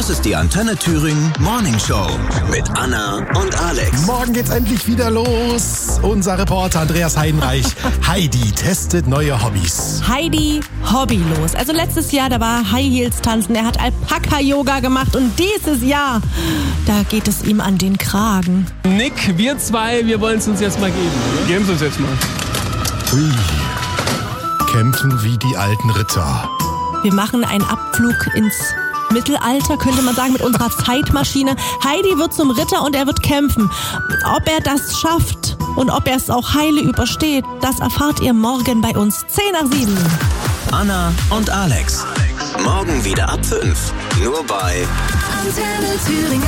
Das ist die Antenne Thüringen Morning Show mit Anna und Alex. Morgen geht's endlich wieder los. Unser Reporter Andreas Heidenreich. Heidi testet neue Hobbys. Heidi hobbylos. Also letztes Jahr, da war High Heels tanzen. Er hat Alpaka-Yoga gemacht. Und dieses Jahr, da geht es ihm an den Kragen. Nick, wir zwei, wir wollen es uns jetzt mal geben. Oder? Geben Sie uns jetzt mal. Ui. Kämpfen wie die alten Ritter. Wir machen einen Abflug ins Mittelalter, könnte man sagen, mit unserer Zeitmaschine. Heidi wird zum Ritter und er wird kämpfen. Ob er das schafft und ob er es auch heile übersteht, das erfahrt ihr morgen bei uns 6:50. Anna und Alex. Morgen wieder ab 5. Nur bei Antenne Thüringen.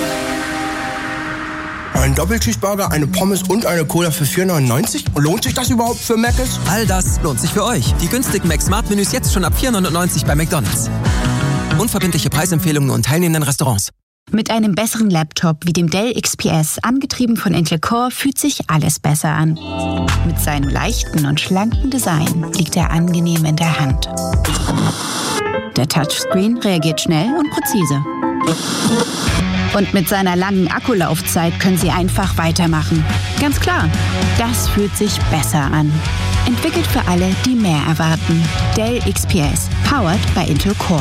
Ein Doppelcheeseburger, eine Pommes und eine Cola für 4,99? Lohnt sich das überhaupt für Mc's? All das lohnt sich für euch. Die günstigen Mac-Smart-Menüs jetzt schon ab 4,99 bei McDonald's. Unverbindliche Preisempfehlungen und teilnehmenden Restaurants. Mit einem besseren Laptop wie dem Dell XPS, angetrieben von Intel Core, fühlt sich alles besser an. Mit seinem leichten und schlanken Design liegt er angenehm in der Hand. Der Touchscreen reagiert schnell und präzise. Und mit seiner langen Akkulaufzeit können Sie einfach weitermachen. Ganz klar, das fühlt sich besser an. Entwickelt für alle, die mehr erwarten. Dell XPS, powered by Intel Core.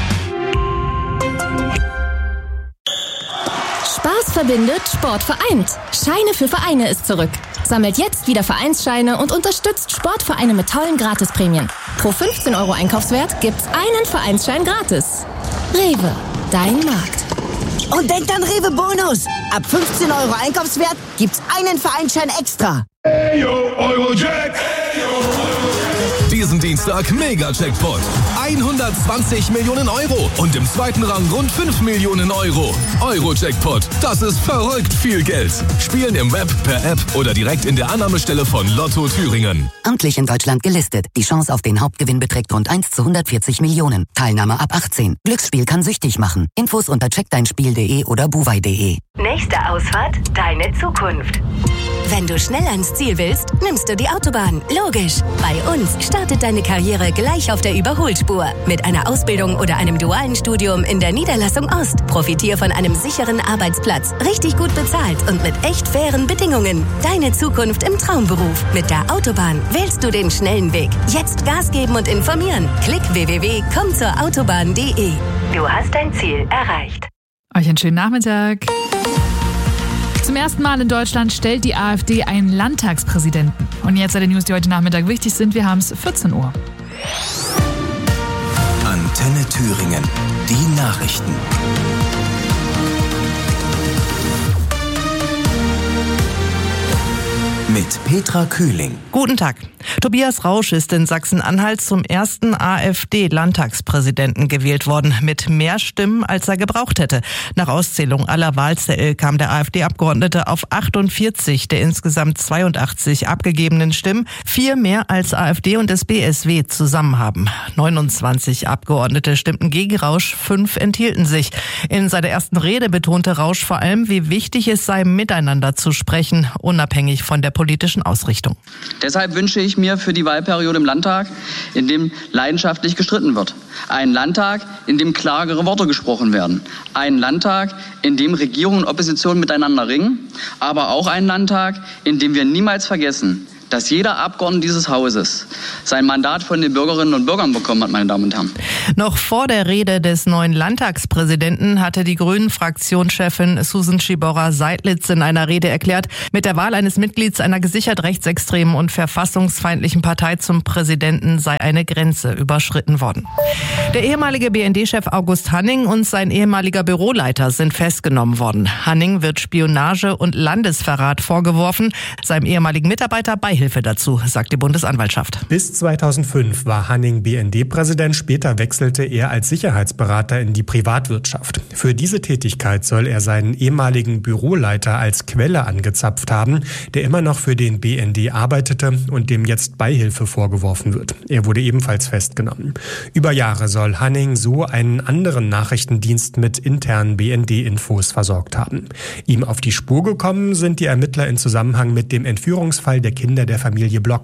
Spaß verbindet, Sport vereint. Scheine für Vereine ist zurück. Sammelt jetzt wieder Vereinsscheine und unterstützt Sportvereine mit tollen Gratisprämien. Pro 15 € Einkaufswert gibt's einen Vereinsschein gratis. Rewe, dein Markt. Und denkt an Rewe Bonus. Ab 15 € Einkaufswert gibt's einen Vereinsschein extra. Hey yo, Eurojack. Diesen Dienstag Mega-Jackpot. 120 Millionen € und im zweiten Rang rund 5 Millionen €. Euro-Jackpot, das ist verrückt viel Geld. Spielen im Web, per App oder direkt in der Annahmestelle von Lotto Thüringen. Amtlich in Deutschland gelistet. Die Chance auf den Hauptgewinn beträgt rund 1 zu 140 Millionen. Teilnahme ab 18. Glücksspiel kann süchtig machen. Infos unter checkdeinspiel.de oder buwei.de. Nächste Ausfahrt, deine Zukunft. Wenn du schnell ans Ziel willst, nimmst du die Autobahn. Logisch. Bei uns startet deine Karriere gleich auf der Überholspur. Mit einer Ausbildung oder einem dualen Studium in der Niederlassung Ost. Profitier von einem sicheren Arbeitsplatz. Richtig gut bezahlt und mit echt fairen Bedingungen. Deine Zukunft im Traumberuf. Mit der Autobahn wählst du den schnellen Weg. Jetzt Gas geben und informieren. Klick www.kommzurautobahn.de. Du hast dein Ziel erreicht. Euch einen schönen Nachmittag. Zum ersten Mal in Deutschland stellt die AfD einen Landtagspräsidenten. Und jetzt alle News, die heute Nachmittag wichtig sind. Wir haben es 14 Uhr. Antenne Thüringen. Die Nachrichten. Mit Petra Kühling. Guten Tag. Tobias Rausch ist in Sachsen-Anhalt zum ersten AfD-Landtagspräsidenten gewählt worden, mit mehr Stimmen, als er gebraucht hätte. Nach Auszählung aller Wahlzettel kam der AfD-Abgeordnete auf 48 der insgesamt 82 abgegebenen Stimmen, 4 mehr als AfD und das BSW zusammen haben. 29 Abgeordnete stimmten gegen Rausch, 5 enthielten sich. In seiner ersten Rede betonte Rausch vor allem, wie wichtig es sei, miteinander zu sprechen, unabhängig von der politischen Ausrichtung. Deshalb wünsche ich mir für die Wahlperiode im Landtag, in dem leidenschaftlich gestritten wird. Einen Landtag, in dem klarere Worte gesprochen werden. Einen Landtag, in dem Regierung und Opposition miteinander ringen. Aber auch einen Landtag, in dem wir niemals vergessen, dass jeder Abgeordnete dieses Hauses sein Mandat von den Bürgerinnen und Bürgern bekommen hat, meine Damen und Herren. Noch vor der Rede des neuen Landtagspräsidenten hatte die Grünen-Fraktionschefin Susan Schiborra-Seidlitz in einer Rede erklärt, mit der Wahl eines Mitglieds einer gesichert rechtsextremen und verfassungsfeindlichen Partei zum Präsidenten sei eine Grenze überschritten worden. Der ehemalige BND-Chef August Hanning und sein ehemaliger Büroleiter sind festgenommen worden. Hanning wird Spionage und Landesverrat vorgeworfen, seinem ehemaligen Mitarbeiter Beihilfe dazu, sagt die Bundesanwaltschaft. Bis 2005 war Hanning BND-Präsident, später wechselte er als Sicherheitsberater in die Privatwirtschaft. Für diese Tätigkeit soll er seinen ehemaligen Büroleiter als Quelle angezapft haben, der immer noch für den BND arbeitete und dem jetzt Beihilfe vorgeworfen wird. Er wurde ebenfalls festgenommen. Über Jahre soll Hanning so einen anderen Nachrichtendienst mit internen BND-Infos versorgt haben. Ihm auf die Spur gekommen sind die Ermittler in Zusammenhang mit dem Entführungsfall der Kinder der Familie Block.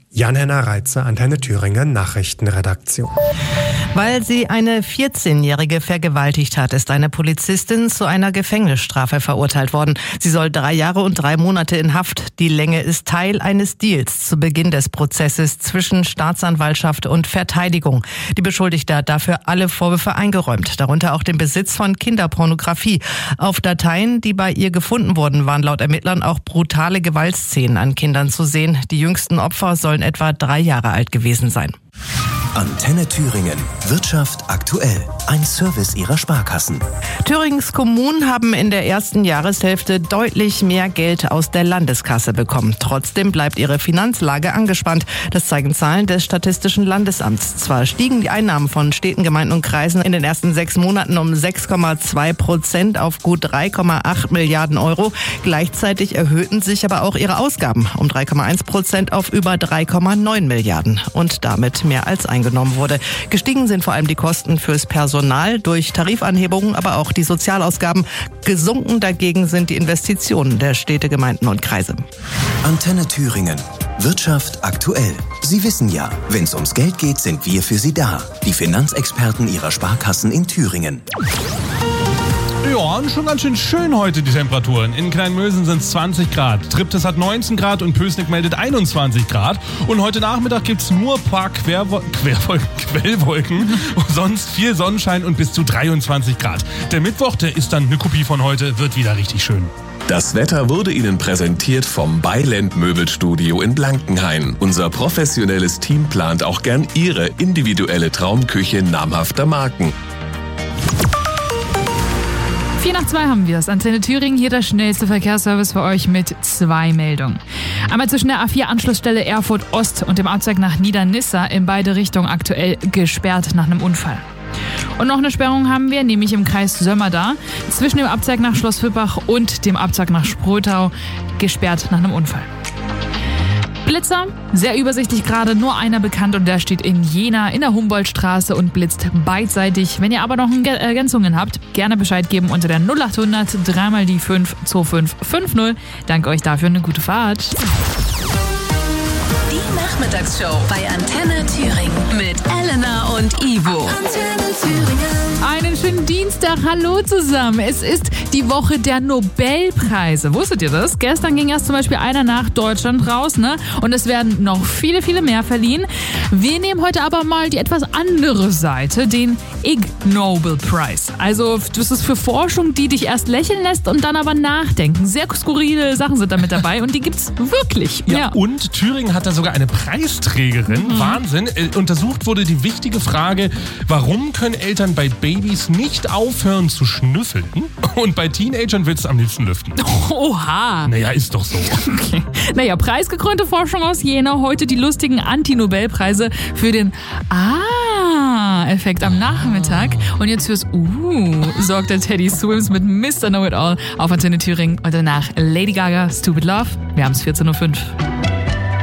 Jan-Henner Reitze, Antenne Thüringen, Nachrichtenredaktion. Weil sie eine 14-Jährige vergewaltigt hat, ist eine Polizistin zu einer Gefängnisstrafe verurteilt worden. Sie soll 3 Jahre und 3 Monate in Haft. Die Länge ist Teil eines Deals zu Beginn des Prozesses zwischen Staatsanwaltschaft und Verteidigung. Die Beschuldigte hat dafür alle Vorwürfe eingeräumt, darunter auch den Besitz von Kinderpornografie. Auf Dateien, die bei ihr gefunden wurden, waren laut Ermittlern auch brutale Gewaltszenen an Kindern zu sehen. Die jüngsten Opfer sollen etwa 3 Jahre alt gewesen sein. Antenne Thüringen. Wirtschaft aktuell. Ein Service ihrer Sparkassen. Thüringens Kommunen haben in der ersten Jahreshälfte deutlich mehr Geld aus der Landeskasse bekommen. Trotzdem bleibt ihre Finanzlage angespannt. Das zeigen Zahlen des Statistischen Landesamts. Zwar stiegen die Einnahmen von Städten, Gemeinden und Kreisen in den ersten 6 Monaten um 6,2% auf gut 3,8 Milliarden Euro. Gleichzeitig erhöhten sich aber auch ihre Ausgaben um 3,1% auf über 3,9 Milliarden. Und damit mehr als eingenommen wurde. Gestiegen sind vor allem die Kosten fürs Personal durch Tarifanhebungen, aber auch die Sozialausgaben. Gesunken dagegen sind die Investitionen der Städte, Gemeinden und Kreise. Antenne Thüringen. Wirtschaft aktuell. Sie wissen ja, wenn es ums Geld geht, sind wir für Sie da. Die Finanzexperten Ihrer Sparkassen in Thüringen. Ja, schon ganz schön schön heute die Temperaturen. In Kleinmösen sind es 20 Grad, Triptis hat 19 Grad und Pößneck meldet 21 Grad. Und heute Nachmittag gibt es nur ein paar Quellwolken und sonst viel Sonnenschein und bis zu 23 Grad. Der Mittwoch, der ist dann eine Kopie von heute, wird wieder richtig schön. Das Wetter wurde Ihnen präsentiert vom Byland Möbelstudio in Blankenhain. Unser professionelles Team plant auch gern Ihre individuelle Traumküche namhafter Marken. 4 nach 2 haben wir es. Antenne Thüringen, hier der schnellste Verkehrsservice für euch mit 2 Meldungen. Einmal zwischen der A4-Anschlussstelle Erfurt Ost und dem Abzweig nach Niedernissa in beide Richtungen aktuell gesperrt nach einem Unfall. Und noch eine Sperrung haben wir, nämlich im Kreis Sömmerda, zwischen dem Abzweig nach Schloss Wippach und dem Abzweig nach Sprötau, gesperrt nach einem Unfall. Blitzer, sehr übersichtlich gerade, nur einer bekannt und der steht in Jena in der Humboldtstraße und blitzt beidseitig. Wenn ihr aber noch Ergänzungen habt, gerne Bescheid geben unter der 0800 3 die 5 2550. Danke euch dafür, eine gute Fahrt. Die Nachmittagsshow bei Antenne Thüringen mit Elena und Ivo. Antenne Thüringen. Einen schönen Dienstag, hallo zusammen. Es ist die Woche der Nobelpreise. Wusstet ihr das? Gestern ging erst zum Beispiel einer nach Deutschland raus, ne? Und es werden noch viele, viele mehr verliehen. Wir nehmen heute aber mal die etwas andere Seite, den Ig Nobel Prize. Also das ist für Forschung, die dich erst lächeln lässt und dann aber nachdenken. Sehr skurrile Sachen sind da mit dabei und die gibt's wirklich. Ja. Und Thüringen hat da sogar eine Preisträgerin. Wahnsinn. Untersucht wurde die wichtige Frage, warum können Eltern bei Babys nicht aufhören zu schnüffeln und bei Teenagern willst du am liebsten lüften? Oha. Naja, ist doch so. Okay. Naja, preisgekrönte Forschung aus Jena. Heute die lustigen Anti-Nobelpreise für den Effekt am Nachmittag. Und jetzt fürs sorgt der Teddy Swims mit Mr. Know-It-All auf Antenne Thüringen. Und danach Lady Gaga, Stupid Love. Wir haben es 14:05 Uhr.